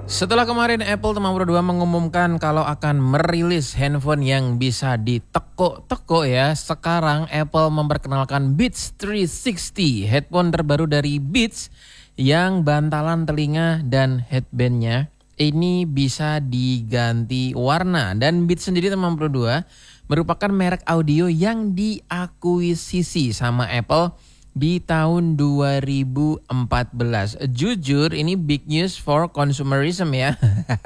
Setelah kemarin Apple teman berdua mengumumkan kalau akan merilis handphone yang bisa diteko-teko ya. Sekarang Apple memperkenalkan Beats 360, headphone terbaru dari Beats yang bantalan telinga dan headbandnya ini bisa diganti warna. Dan Beats sendiri teman berdua merupakan merek audio yang diakuisisi sama Apple di tahun 2014. Jujur ini big news for consumerism ya.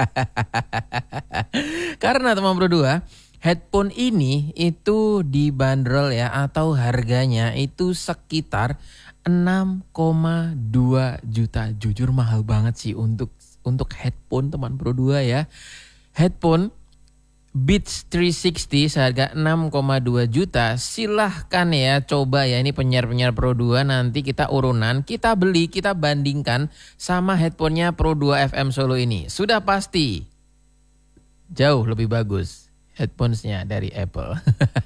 Karena teman berdua, headphone ini itu dibanderol ya atau harganya itu sekitar 6,2 juta. Jujur mahal banget sih untuk headphone teman berdua ya. Headphone Beats 360 seharga 6,2 juta. Silahkan ya coba ya, ini penyiar-penyiar Pro 2 nanti kita urunan, kita beli, kita bandingkan sama headphonenya Pro 2 FM Solo ini. Sudah pasti jauh lebih bagus headphonesnya dari Apple.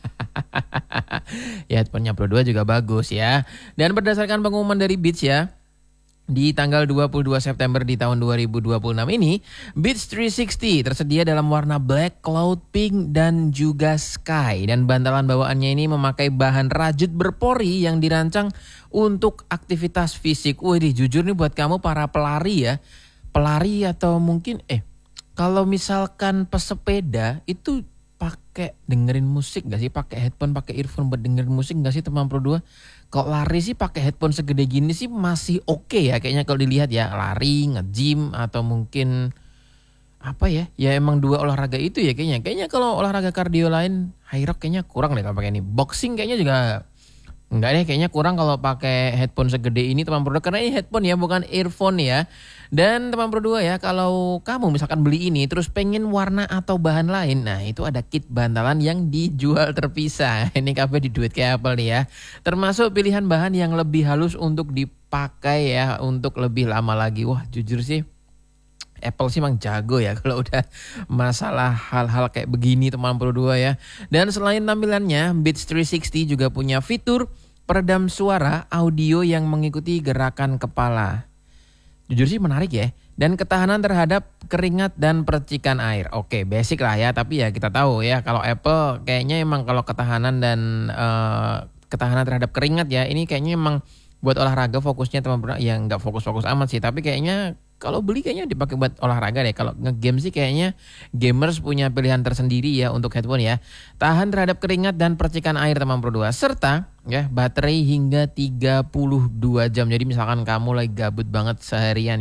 Ya headphonenya Pro 2 juga bagus ya. Dan berdasarkan pengumuman dari Beats ya, di tanggal 22 September di tahun 2026 ini, Beats 360 tersedia dalam warna black, cloud pink, dan juga sky. Dan bantalan bawaannya ini memakai bahan rajut berpori yang dirancang untuk aktivitas fisik. Wih, jujur nih buat kamu para pelari ya. Pelari atau mungkin kalau misalkan pesepeda itu pakai dengerin musik gak sih? Pakai headphone, pakai earphone buat dengerin musik gak sih teman Pro 2? Kalau lari sih pakai headphone segede gini sih masih oke ya kayaknya kalau dilihat ya. Lari, nge-gym atau mungkin apa ya? Ya emang dua olahraga itu ya kayaknya. Kayaknya kalau olahraga kardio lain, high rock kayaknya kurang deh kalau pakai ini. Boxing kayaknya juga enggak deh, kayaknya kurang kalau pakai headphone segede ini teman berdua. Karena ini headphone ya, bukan earphone ya. Dan teman berdua ya, kalau kamu misalkan beli ini terus pengen warna atau bahan lain, nah itu ada kit bantalan yang dijual terpisah. Ini kafe di duit kayak Apple nih ya. Termasuk pilihan bahan yang lebih halus untuk dipakai ya, untuk lebih lama lagi. Wah jujur sih, Apple sih emang jago ya kalau udah masalah hal-hal kayak begini teman Pro 2 ya. Dan selain tampilannya, Beats 360 juga punya fitur peredam suara audio yang mengikuti gerakan kepala. Jujur sih menarik ya. Dan ketahanan terhadap keringat dan percikan air. Oke, basic lah ya, tapi ya kita tahu ya kalau Apple kayaknya emang kalau ketahanan dan ketahanan terhadap keringat ya, ini kayaknya emang buat olahraga fokusnya teman-teman. Ya nggak fokus-fokus amat sih, tapi kayaknya kalau beli kayaknya dipakai buat olahraga deh. Kalau nge-game sih kayaknya gamers punya pilihan tersendiri ya untuk headphone ya. Tahan terhadap keringat dan percikan air teman Pro 2. Serta ya baterai hingga 32 jam. Jadi misalkan kamu lagi gabut banget seharian